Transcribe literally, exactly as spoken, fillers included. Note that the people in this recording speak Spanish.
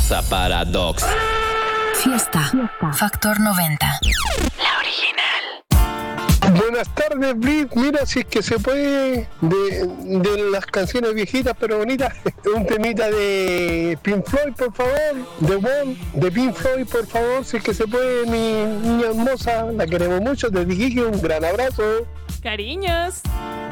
Salsa Paradox. Fiesta. Factor noventa. La original. Buenas tardes, Blitz. Mira, si es que se puede, de, de las canciones viejitas pero bonitas, un temita de Pink Floyd, por favor. The One, de Pink Floyd, por favor, si es que se puede, mi niña hermosa. La queremos mucho. Desde Iquique, un gran abrazo. Cariños.